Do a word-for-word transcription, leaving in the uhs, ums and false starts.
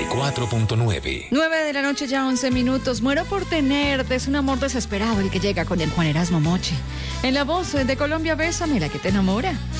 cuatro punto nueve. nueve de la noche, ya once minutos. Muero por tenerte, es un amor desesperado el que llega con el Juan Erasmo Moche. En la voz de Colombia, Bésame, la que te enamora.